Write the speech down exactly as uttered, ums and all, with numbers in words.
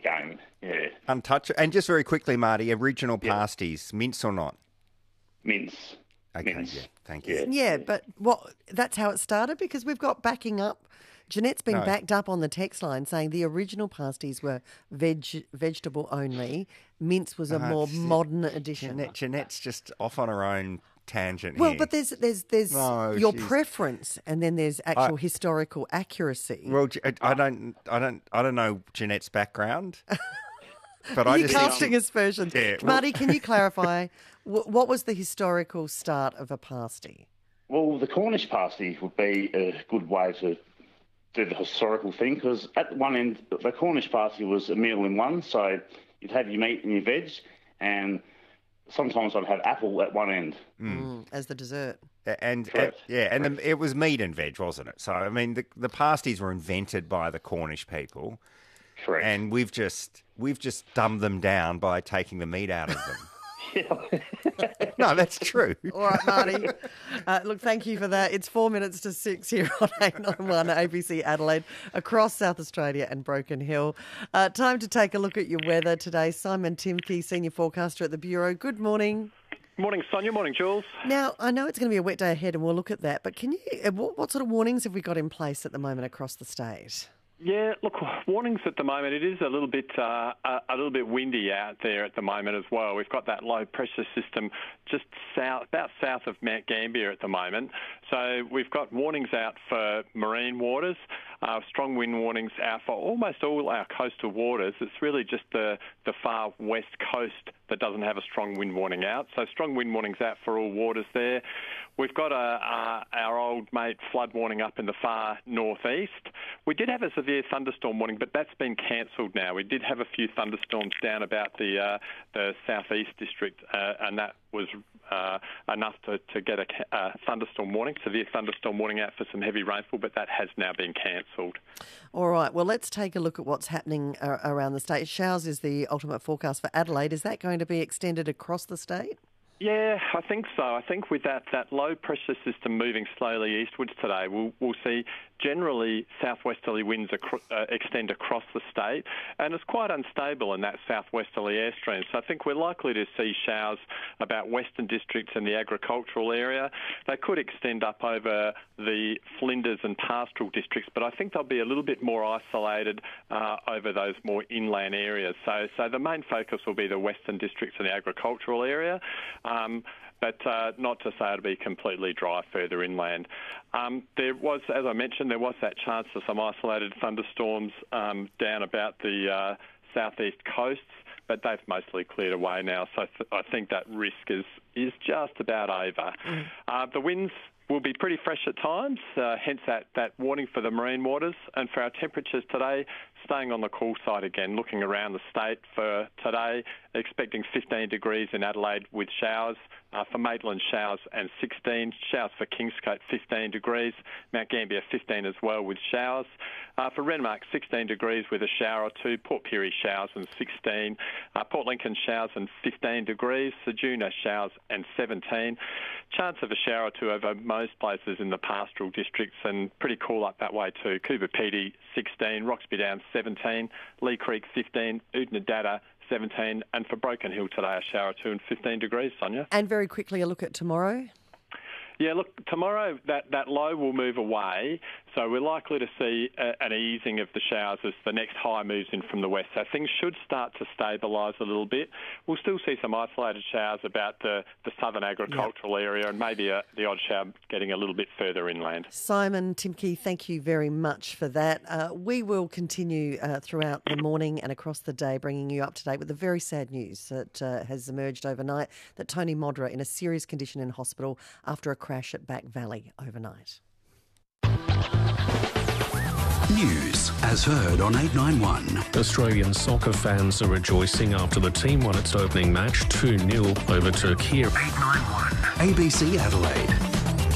game. Yeah. Untouched. And just very quickly, Marty, original Yeah. pasties, mince or not? Mince. Okay, Mince. yeah, thank you. Yeah. Yeah, but what? That's how it started because we've got backing up. Jeanette's been No. backed up on the text line saying the original pasties were veg vegetable only. Mince was a No, more it's- modern addition. Jeanette, Jeanette's just off on her own tangent Well, here. but there's there's there's No, your she's- preference, and then there's actual historical accuracy. Well, Je- I don't, I don't, I don't know Jeanette's background, but Are I you just casting think, aspersions? Yeah, well- Marty, can you clarify wh- what was the historical start of a pasty? Well, the Cornish pasty would be a good way to do the historical thing because at one end, the Cornish pasty was a meal in one. So you'd have your meat and your veg, and sometimes I'd have apple at one end. Mm, as the dessert. and, Correct. yeah, and the, it was meat and veg, wasn't it? So I mean, the the pasties were invented by the Cornish people, Correct. and we've just we've just dumbed them down by taking the meat out of them. No, that's true. All right, Marty. Uh, look, thank you for that. It's four minutes to six here on eight nine one A B C Adelaide, across South Australia and Broken Hill. Uh, time to take a look at your weather today. Simon Timke, Senior Forecaster at the Bureau. Good morning. Morning, Sonia. Morning, Jules. Now, I know it's going to be a wet day ahead and we'll look at that, but can you? uh, What, what sort of warnings have we got in place at the moment across the state? Yeah, look, warnings at the moment. It is a little bit uh, a, a little bit windy out there at the moment as well. We've got that low pressure system just south, about south of Mount Gambier at the moment. So we've got warnings out for marine waters, uh, strong wind warnings out for almost all our coastal waters. It's really just the the far west coast that doesn't have a strong wind warning out. So strong wind warnings out for all waters there. We've got a, uh, our old mate flood warning up in the far northeast. We did have a severe thunderstorm warning, but that's been cancelled now. We did have a few thunderstorms down about the uh, the southeast district, uh, and that was uh, enough to, to get a uh, thunderstorm warning, severe thunderstorm warning out for some heavy rainfall, but that has now been cancelled. All right, well, let's take a look at what's happening uh, around the state. Showers is the ultimate forecast for Adelaide. Is that going to be extended across the state? Yeah, I think so. I think with that, that low pressure system moving slowly eastwards today, we'll, we'll see generally southwesterly winds acro- uh, extend across the state, and it's quite unstable in that southwesterly airstream. So I think we're likely to see showers about western districts and the agricultural area. They could extend up over the Flinders and pastoral districts, but I think they'll be a little bit more isolated uh, over those more inland areas. So, so the main focus will be the western districts and the agricultural area. Um, but uh, not to say it'll be completely dry further inland. Um, there was, as I mentioned, there was that chance for some isolated thunderstorms um, down about the uh, southeast coasts, but they've mostly cleared away now, so th- I think that risk is, is just about over. Mm. Uh, the winds will be pretty fresh at times, uh, hence that, that warning for the marine waters. And for our temperatures today, staying on the cool side again, looking around the state for today, expecting fifteen degrees in Adelaide with showers. Uh, for Maitland, showers and sixteen. Showers for Kingscote, fifteen degrees. Mount Gambier, fifteen as well with showers. Uh, for Renmark, sixteen degrees with a shower or two. Port Pirie, showers and sixteen. Uh, Port Lincoln, showers and fifteen degrees. Ceduna, showers and seventeen. Chance of a shower or two over most places in the pastoral districts, and pretty cool up that way too. Coober Pedy, sixteen. Roxby Downs, seventeen. Lee Creek, fifteen. Oodnadatta, seventeen, and for Broken Hill today, a shower or two and fifteen degrees, Sonia. And very quickly, a look at tomorrow. Yeah, look, tomorrow that, that low will move away, so we're likely to see a, an easing of the showers as the next high moves in from the west. So things should start to stabilise a little bit. We'll still see some isolated showers about the, the southern agricultural yep. area, and maybe a, the odd shower getting a little bit further inland. Simon Timke, thank you very much for that. Uh, we will continue uh, throughout the morning and across the day bringing you up to date with the very sad news that uh, has emerged overnight, that Tony Modra in a serious condition in hospital after a crash at Back Valley overnight. News as heard on eight nine one. Australian soccer fans are rejoicing after the team won its opening match two nil over Turkey. eight nine one. A B C Adelaide.